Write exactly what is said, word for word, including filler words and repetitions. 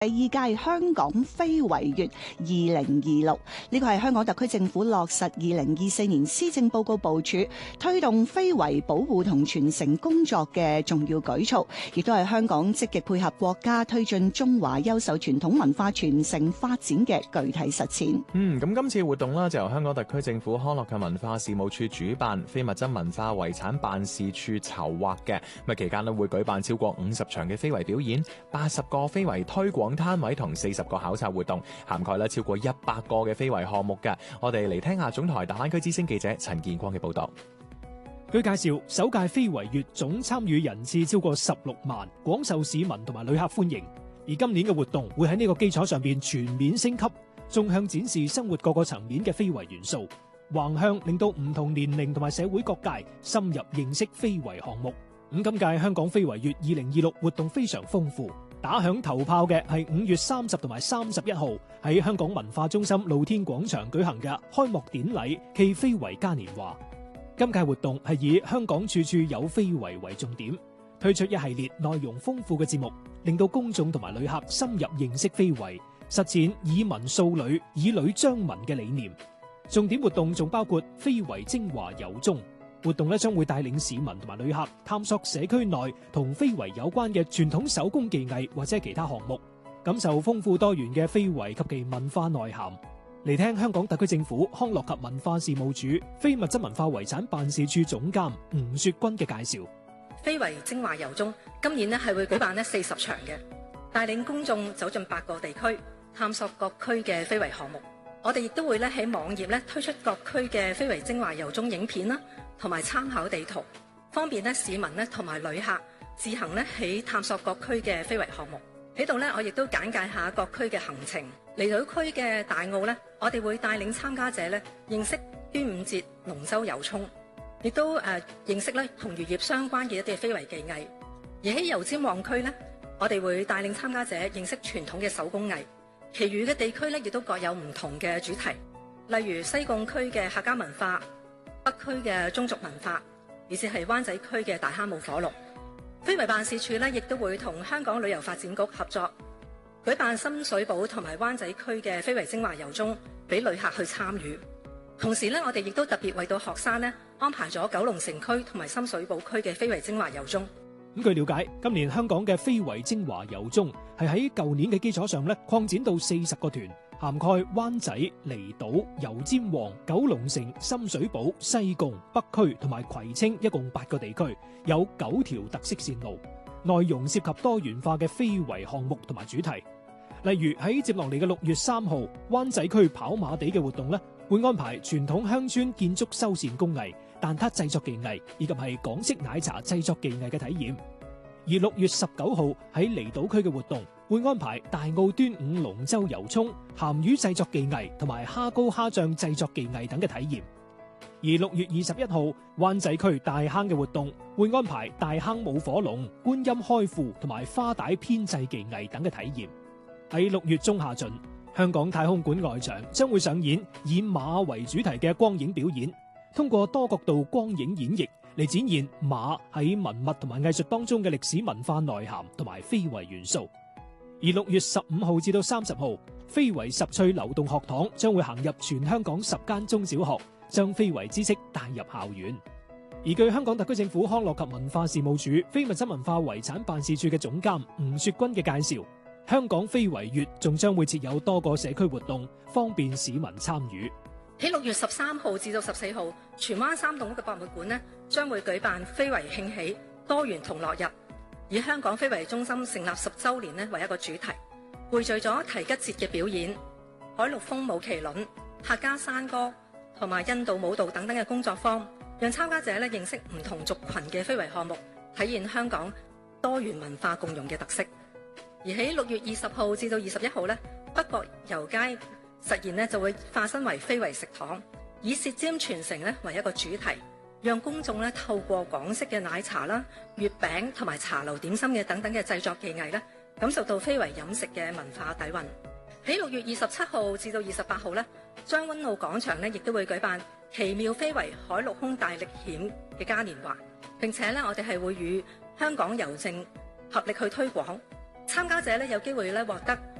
第二屆香港非遺月二零二六，呢個係香港特區政府落實二零二四年施政報告部署，推動非遺保護同傳承工作嘅重要舉措，亦都係香港積極配合國家推進中華優秀傳統文化傳承發展嘅具體實踐。 嗯，咁今次活動啦，就由香港特區政府康樂及文化事務處主辦，非物質文化遺產辦事處籌劃嘅。咁期間咧會舉辦超過五十場嘅非遺表演，八十個非遺推廣攤位同四十個考察活動，涵蓋咧超過一百個嘅非遺項目嘅。我哋嚟聽下總台大灣區之聲記者陳建光嘅報道。 據介紹，首屆非遺月總參與人次超過十六萬，廣受市民同埋旅客歡迎。而今年嘅活動會喺呢個基礎上邊全面升級，縱向展示生活各個層面嘅非遺元素，橫向令到唔同年齡同埋社會各界深入認識非遺項目。咁今屆香港非遺月二零二六活動非常豐富。打響頭炮嘅係五月三十同埋三十一號喺香港文化中心露天廣場舉行嘅開幕典禮暨非遺嘉年華。今屆活動係以香港處處有非遺為重點，推出一系列內容豐富嘅節目，令到公眾同埋旅客深入認識非遺，實踐以文塑旅、以旅彰文嘅理念。重點活動仲包括非遺精華遊蹤。活動咧將會帶領市民同埋旅客探索社區內同非遺有關嘅傳統手工技藝或者其他項目，感受豐富多元嘅非遺及其文化內涵。嚟聽香港特區政府康樂及文化事務署非物質文化遺產辦事處總監吳雪君嘅介紹。 非遺精華遊蹤今年咧係會舉辦咧四十場嘅，帶領公眾走進八個地區，探索各區嘅非遺項目。我哋亦都會咧喺網頁咧推出各區嘅非遺精華遊蹤影片啦，同埋參考地圖，方便咧市民咧同埋旅客自行咧喺探索各區嘅非遺項目。喺度咧，我亦都簡介下各區嘅行程。離島區嘅大澳咧，我哋會帶領參加者咧認識端午節龍舟遊涌，亦都誒、呃、認識咧同漁業相關嘅一啲非遺技藝。而喺油尖旺區咧，我哋會帶領參加者認識傳統嘅手工藝。其餘嘅地區咧，亦都各有唔同嘅主題，例如西貢區嘅客家文化、北區嘅宗族文化，以至係灣仔區嘅大坑舞火龍。非遺辦事處咧，亦都會同香港旅遊發展局合作，舉辦深水埗同埋灣仔區嘅非遺精華遊蹤，俾旅客去參與。同時咧，我哋亦都特別為到學生咧安排咗九龍城區同埋深水埗區嘅非遺精華遊蹤。 咁據了解，今年香港嘅非遺精華遊蹤係喺舊年嘅基礎上咧擴展到四十個團，涵蓋灣仔、離島、油尖旺、九龍城、深水埗、西貢、北區同埋葵青，一共八個地區，有九條特色線路，內容涉及多元化嘅非遺項目同埋主題。例如喺接落嚟嘅六月三號，灣仔區跑馬地嘅活動咧，會安排傳統鄉村建築修繕工藝、蛋撻製作技藝以及係港式奶茶製作技藝嘅體驗。而六月十九號喺離島區嘅活動會安排大澳端午龍舟遊涌、鹹魚製作技藝同埋蝦膏蝦醬製作技藝等嘅體驗。而六月二十一號灣仔區大坑嘅活動會安排大坑舞火龍、觀音開庫同埋花帶編製技藝等嘅體驗。喺六月中下旬，香港太空館外場將會上演以馬為主題嘅光影表演，通過多角度光影演繹嚟展現馬喺文物同埋藝術當中嘅歷史文化內涵同埋非遺元素。而六月十五號至到三十號，非遺十趣流動學堂將會行入全香港十間中小學，將非遺知識帶入校園。而據香港特區政府康樂及文化事務署非物質文化遺產辦事處嘅總監吳雪君嘅介紹，香港非遺月仲將會設有多個社區活動，方便市民參與。 喺六月十三號至到十四號，荃灣三棟屋嘅博物館呢將會舉辦非遺慶喜多元同樂日，以香港非遺中心成立十週年呢為一個主題，匯聚咗提吉節嘅表演、海陸豐舞麒麟、客家山歌同埋印度舞蹈等等嘅工作坊，讓參加者呢認識唔同族群嘅非遺項目，體現香港多元文化共融嘅特色。而喺六月二十號至到二十一號呢，北角油街實現呢就會化身為非遺食堂，以舌尖傳承呢為一個主題，讓公眾呢透過港式嘅奶茶啦、月餅同埋茶樓點心嘅等等嘅製作技藝呢，感受到非遺飲食嘅文化底蘊。喺六月二十七號至到二十八號呢，將軍澳廣場呢亦都會舉辦奇妙非遺海陸空大歷險嘅嘉年華，並且呢，我哋係會與香港郵政合力去推廣。 參加者咧有機會咧獲得